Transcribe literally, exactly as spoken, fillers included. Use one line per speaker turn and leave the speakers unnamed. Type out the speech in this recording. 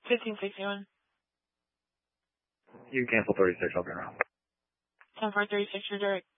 fifteen sixty-one.
You can cancel thirty-six, I'll be around.
ten four thirty-six, redirect.